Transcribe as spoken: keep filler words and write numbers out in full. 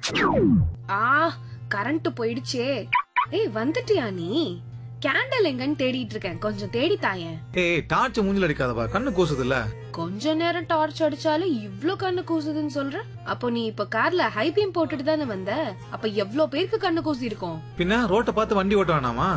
ஆ current போயிடுச்சே. ஏய் வந்துட்டியா நீ? கேண்டல் எங்கன்னு தேடிட்டு இருக்கேன், கொஞ்சம் தேடி தாயேன். ஏய் டார்ச் மூஞ்சில அடிக்காதப்பா, கண்ணு கூசுது இல்ல. கொஞ்ச நேரம் டார்ச் அடிச்சாலும் இவ்ளோ கண்ணு கூசுதுன்னு சொல்ற? அப்போ நீ இப்ப கார்ல ஹை பீம் போட்டுட்டு தானே வந்த? அப்ப எவ்ளோ பேருக்கு கண்ணு கூசி இருக்கும்? பின்ன ரோட்டை பார்த்து வண்டி ஓட்ட வேணாமா?